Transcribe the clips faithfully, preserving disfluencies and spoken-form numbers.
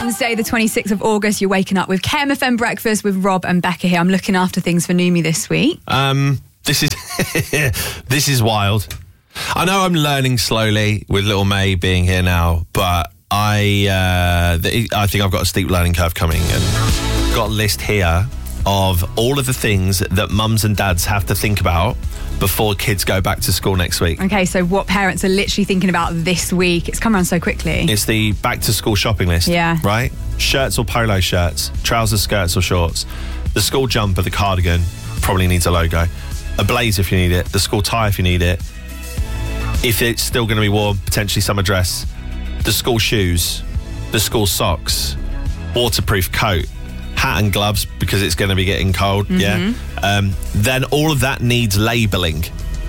Wednesday, the twenty-sixth of August. You're waking up with K M F M Breakfast with Rob and Becca here. I'm looking after things for Numi this week. Um, this is this is wild. I know I'm learning slowly with little May being here now, but I uh, the, I think I've got a steep learning curve coming, and got a list here of all of the things that mums and dads have to think about before kids go back to school next week. Okay, so what parents are literally thinking about this week? It's come around so quickly. It's the back to school shopping list. Yeah. Right? Shirts or polo shirts, trousers, skirts or shorts, the school jumper, the cardigan, probably needs a logo, a blazer if you need it, the school tie if you need it, if it's still going to be warm, potentially summer dress, the school shoes, the school socks, waterproof coat, hat and gloves because it's going to be getting cold. Mm-hmm. Yeah. Um, then all of that needs labelling.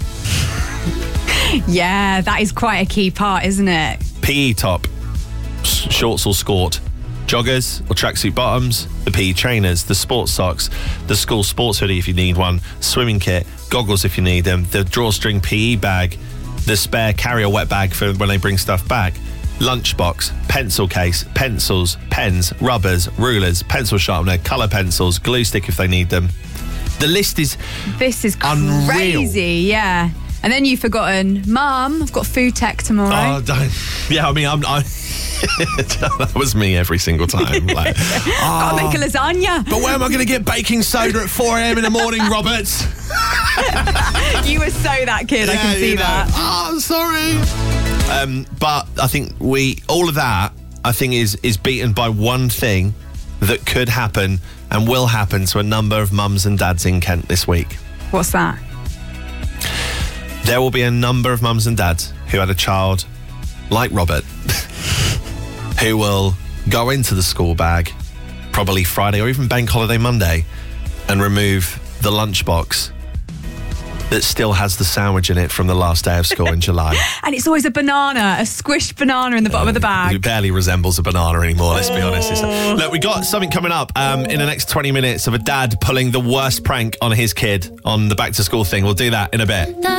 Yeah, that is quite a key part, isn't it? P E top, shorts or skort, joggers or tracksuit bottoms, the P E trainers, the sports socks, the school sports hoodie if you need one, swimming kit, goggles if you need them, the drawstring P E bag, the spare carrier wet bag for when they bring stuff back, lunchbox, pencil case, pencils, pens, rubbers, rulers, pencil sharpener, colour pencils, glue stick if they need them. The list is This is unreal. Crazy, yeah. And then you've forgotten, Mum, I've got food tech tomorrow. Oh, don't. Yeah, I mean, I'm... I, that was me every single time. Like, Gotta oh, make a lasagna. but where am I going to get baking soda at four a.m. in the morning, Roberts? You were so that kid, I can see you know. that. Oh, I'm sorry. Um, but I think we, all of that, I think is, is beaten by one thing that could happen and will happen to a number of mums and dads in Kent this week. What's that? There will be a number of mums and dads who had a child like Robert who will go into the school bag probably Friday or even Bank Holiday Monday and remove the lunchbox that still has the sandwich in it from the last day of school in July. And it's always a banana, a squished banana in the bottom uh, of the bag. It barely resembles a banana anymore, let's be honest. It's, look, we got something coming up um, in the next twenty minutes of a dad pulling the worst prank on his kid on the back to school thing. We'll do that in a bit.